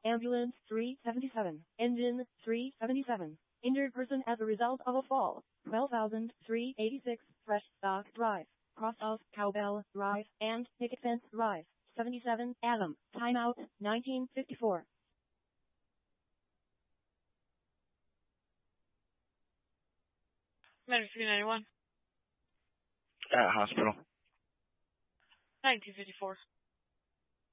Ambulance 377. Engine 377. Injured person as a result of a fall. 12,386 Fresh Stock Drive. Cross of Cowbell Drive and Picket Fence Drive. 77 Adam. Timeout 1954. Medic 391. At hospital. 1954.